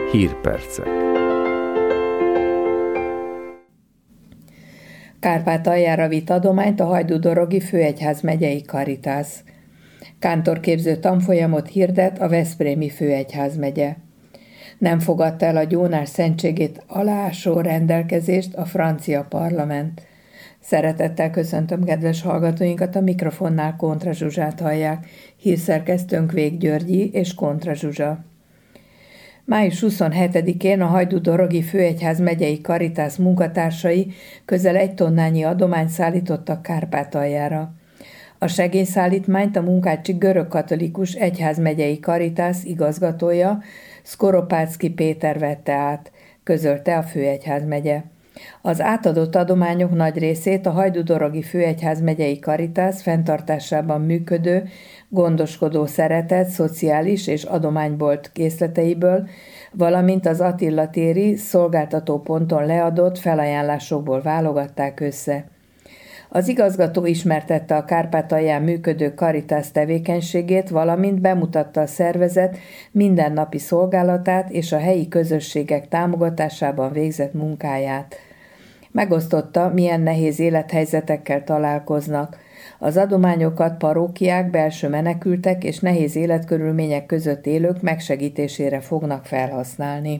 Hírpercek. Kárpátaljára vitt adományt a Hajdú-Dorogi Főegyházmegyei Karitász. Kántorképző tanfolyamot hirdet a Veszprémi Főegyházmegye. Nem fogadta el a gyónás szentségét aláásó rendelkezést a francia parlament. Szeretettel köszöntöm kedves hallgatóinkat, a mikrofonnál Kontra Zsuzsát hallják, hírszerkesztőnk Vég Györgyi és Kontra Zsuzsa. Május 27-én a Hajdú-Dorogi Főegyházmegyei Karitász munkatársai közel 1 tonnányi adományt szállítottak Kárpátaljára. A segélyszállítmányt a Munkácsi Görögkatolikus Egyházmegyei Karitász igazgatója, Szkoropáczky Péter vette át, közölte a Főegyházmegye. Az átadott adományok nagy részét a Hajdú-Dorogi Főegyházmegyei Karitász fenntartásában működő, gondoskodó szeretet, szociális és adománybolt készleteiből, valamint az Attila téri szolgáltatóponton leadott felajánlásokból válogatták össze. Az igazgató ismertette a Kárpátalján működő Karitász tevékenységét, valamint bemutatta a szervezet mindennapi szolgálatát és a helyi közösségek támogatásában végzett munkáját. Megosztotta, milyen nehéz élethelyzetekkel találkoznak. Az adományokat parókiák, belső menekültek és nehéz életkörülmények között élők megsegítésére fognak felhasználni.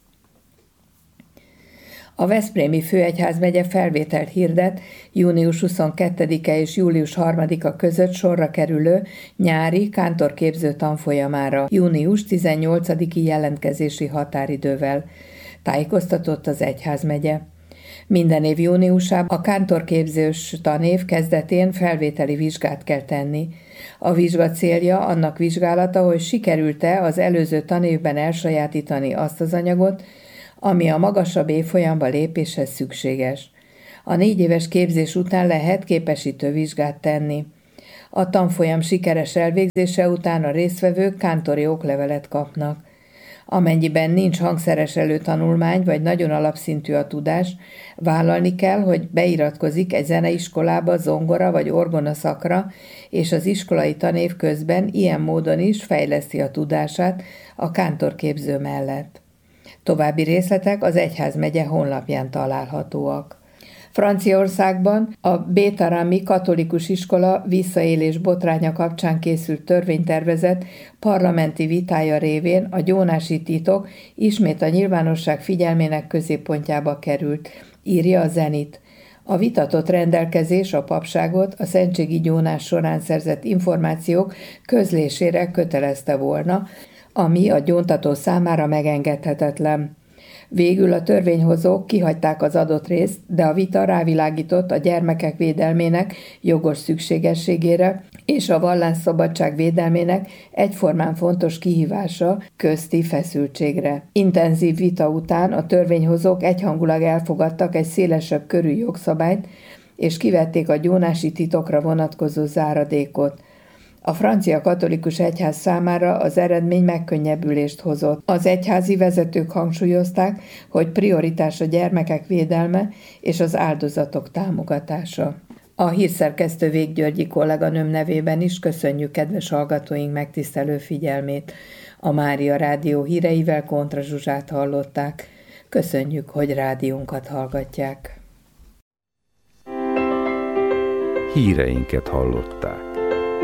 A Veszprémi Főegyházmegye felvételt hirdet június 22-e és július 3-a között sorra kerülő nyári kántorképző tanfolyamára június 18-i jelentkezési határidővel, tájékoztatott az egyházmegye. Minden év júniusában a kántorképzős tanév kezdetén felvételi vizsgát kell tenni. A vizsga célja annak vizsgálata, hogy sikerült-e az előző tanévben elsajátítani azt az anyagot, ami a magasabb évfolyamba lépéshez szükséges. A 4 éves képzés után lehet képesítő vizsgát tenni. A tanfolyam sikeres elvégzése után a résztvevők kántori oklevelet kapnak. Amennyiben nincs hangszeres előtanulmány vagy nagyon alapszintű a tudás, vállalni kell, hogy beiratkozik egy zeneiskolába, zongora vagy orgona szakra, és az iskolai tanév közben ilyen módon is fejleszti a tudását a kántorképző mellett. További részletek az egyházmegye honlapján találhatóak. Franciaországban a Bétarami katolikus iskola visszaélés botránya kapcsán készült törvénytervezet parlamenti vitája révén a gyónási titok ismét a nyilvánosság figyelmének középpontjába került, írja a Zenit. A vitatott rendelkezés a papságot a szentségi gyónás során szerzett információk közlésére kötelezte volna, ami a gyóntató számára megengedhetetlen. Végül a törvényhozók kihagyták az adott részt, de a vita rávilágított a gyermekek védelmének jogos szükségességére és a vallásszabadság védelmének egyformán fontos kihívása közti feszültségre. Intenzív vita után a törvényhozók egyhangulag elfogadtak egy szélesebb körű jogszabályt, és kivették a gyónási titokra vonatkozó záradékot. A francia katolikus egyház számára az eredmény megkönnyebbülést hozott. Az egyházi vezetők hangsúlyozták, hogy prioritás a gyermekek védelme és az áldozatok támogatása. A hírszerkesztő Vég Györgyi kolléganőm nevében is köszönjük kedves hallgatóink megtisztelő figyelmét. A Mária Rádió híreivel Kontra Zsuzsát hallották. Köszönjük, hogy rádiónkat hallgatják. Híreinket hallották.